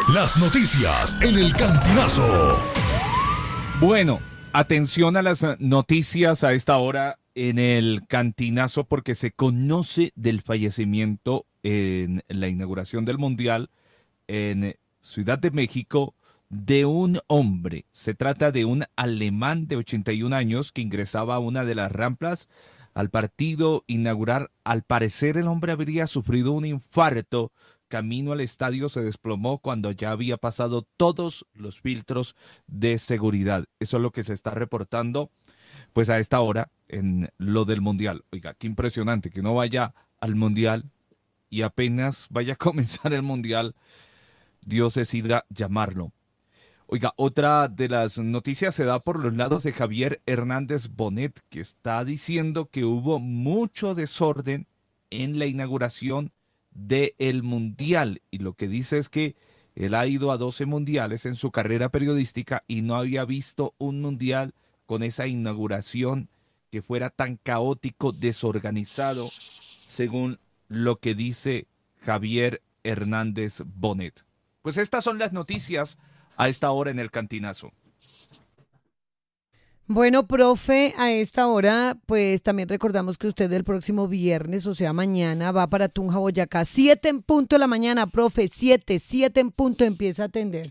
Las noticias en el Cantinazo. Bueno, atención a las noticias a esta hora en el Cantinazo porque se conoce del fallecimiento en la inauguración del Mundial en Ciudad de México de un hombre. Se trata de un alemán de 81 años que ingresaba a una de las rampas al partido inaugural. Al parecer el hombre habría sufrido un infarto. Camino al estadio se desplomó cuando ya había pasado todos los filtros de seguridad. Eso es lo que se está reportando pues a esta hora en lo del Mundial. Oiga, qué impresionante que uno vaya al Mundial y apenas vaya a comenzar el Mundial, Dios decida llamarlo. Oiga, otra de las noticias se da por los lados de Javier Hernández Bonet, que está diciendo que hubo mucho desorden en la inauguración del Mundial. Y lo que dice es que él ha ido a 12 mundiales en su carrera periodística y no había visto un mundial con esa inauguración que fuera tan caótico, desorganizado, según lo que dice Javier Hernández Bonet. Pues estas son las noticias a esta hora en el Cantinazo. Bueno, profe, a esta hora, pues también recordamos que usted el próximo viernes, o sea, mañana, va para Tunja, Boyacá. 7 en punto de la mañana, profe, 7 en punto empieza a atender.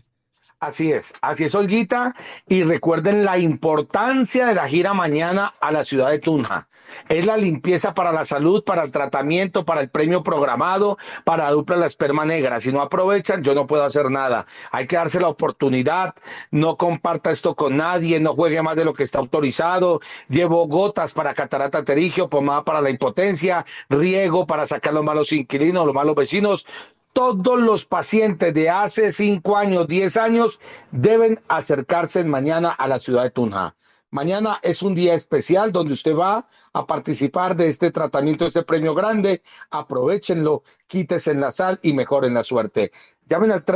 Así es, Olguita, y recuerden la importancia de la gira mañana a la ciudad de Tunja. Es la limpieza para la salud, para el tratamiento, para el premio programado, para dupla la esperma negra. Si no aprovechan, yo no puedo hacer nada. Hay que darse la oportunidad, no comparta esto con nadie, no juegue más de lo que está autorizado. Llevo gotas para catarata pterigio, pomada para la impotencia, riego para sacar los malos inquilinos, los malos vecinos. Todos los pacientes de hace 5 años, 10 años, deben acercarse mañana a la ciudad de Tunja. Mañana es un día especial donde usted va a participar de este tratamiento, este premio grande. Aprovechenlo, quítese en la sal y mejoren la suerte. Llamen al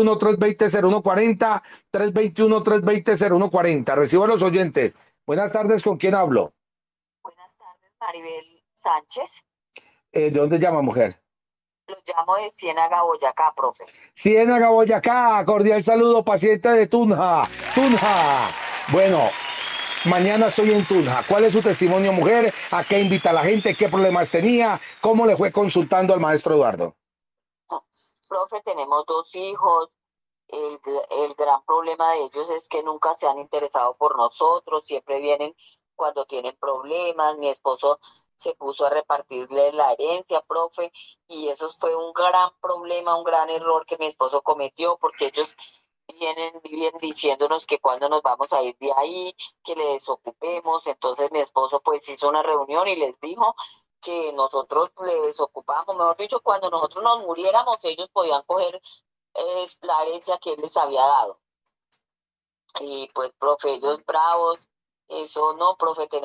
321-320-0140, 321-320-0140. Recibo a los oyentes. Buenas tardes, ¿con quién hablo? Buenas tardes, Maribel Sánchez. ¿De dónde llama, mujer? Lo llamo de Ciénaga, Boyacá, profe. Ciénaga, Boyacá, cordial saludo, paciente de Tunja. Tunja. Bueno, mañana estoy en Tunja. ¿Cuál es su testimonio, mujer? ¿A qué invita a la gente? ¿Qué problemas tenía? ¿Cómo le fue consultando al maestro Eduardo? Profe, tenemos 2 hijos. El gran problema de ellos es que nunca se han interesado por nosotros. Siempre vienen cuando tienen problemas. Mi esposo se puso a repartirle la herencia, profe, y eso fue un gran problema, un gran error que mi esposo cometió, porque ellos vienen diciéndonos que cuando nos vamos a ir de ahí, que le desocupemos. Entonces mi esposo pues hizo una reunión y les dijo que nosotros le desocupamos, mejor dicho, cuando nosotros nos muriéramos, ellos podían coger la herencia que él les había dado. Y pues, profe, ellos bravos, eso no, profe,